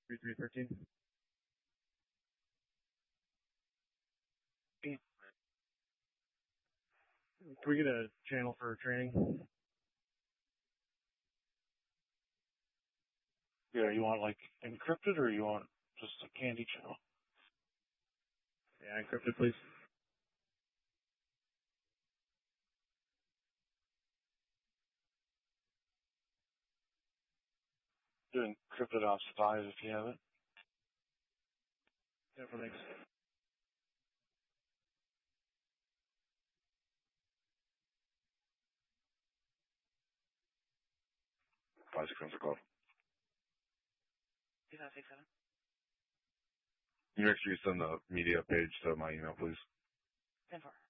3313. Can we get a channel for training? Yeah, you want like encrypted or you want just a candy channel? Yeah, encrypted, please. Do encrypted off spies if you have it. Yeah, thanks. Five six one call. 2567. Can you make sure you send the media page to my email, please? 10-4.